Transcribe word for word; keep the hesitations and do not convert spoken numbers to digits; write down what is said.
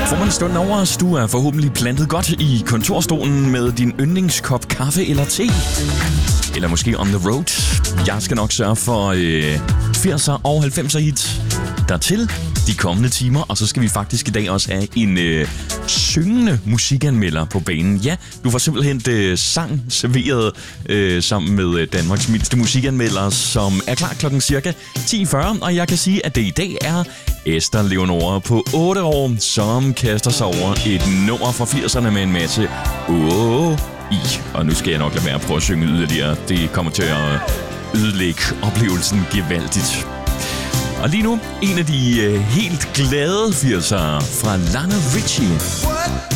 Får man en stund over os, du er forhåbentlig plantet godt i kontorstolen med din yndlingskop kaffe eller te. Eller måske on the road. Jeg skal nok sørge for øh, firser og halvfemser hit dertil de kommende timer. Og så skal vi faktisk i dag også have en øh, syngende musikanmelder på banen. Ja, du får simpelthen øh, sang serveret øh, sammen med øh, Danmarks mindste musikanmelder, som er klar klokken cirka ti fyrre. Og jeg kan sige, at det i dag er Esther Leonora på otte år, som kaster sig over et nummer fra firserne med en masse åh i. Og nu skal jeg nok lade være at prøve at synge yderligere. Det kommer til at ødelægge oplevelsen gevaldigt. Og lige nu, en af de øh, helt glade firsere fra Lionel Richie.